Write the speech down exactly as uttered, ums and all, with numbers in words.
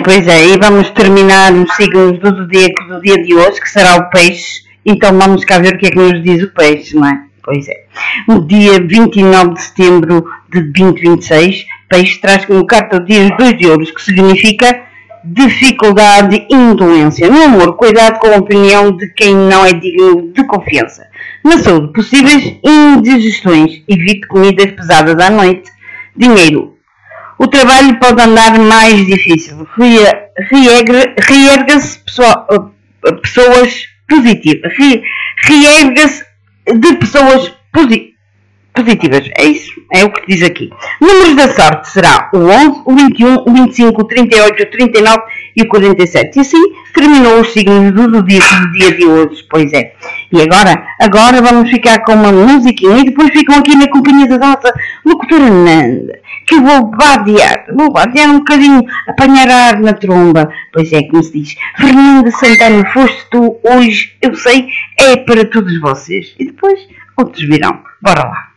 pois é, e vamos terminar os signos do zodíaco do dia de hoje, que será o peixe. Então vamos cá ver o que é que nos diz o peixe, não é? Pois é. No dia vinte e nove de setembro de dois mil e vinte e seis, peixe traz como carta do dia os dois de ouros, que significa dificuldade e indolência. No amor, cuidado com a opinião de quem não é digno de confiança. Na saúde, possíveis indigestões. Evite comidas pesadas à noite. Dinheiro. O trabalho pode andar mais difícil. Reerga-se pessoas positivas. Reerga-se de pessoas positivas. Positivas, é isso, é o que diz aqui. Números da sorte será o onze, o vinte e um, o vinte e cinco, o trinta e oito, o trinta e nove e o quarenta e sete. E assim terminou os signos do zodíaco do dia de hoje, pois é. E agora, agora vamos ficar com uma musiquinha e depois ficam aqui na companhia da nossa locutora Nanda, que eu vou badear, vou badear um bocadinho, apanhar ar na tromba. Pois é, como se diz, Fernanda Santana, foste tu, hoje, eu sei, é para todos vocês. E depois outros virão. Bora lá.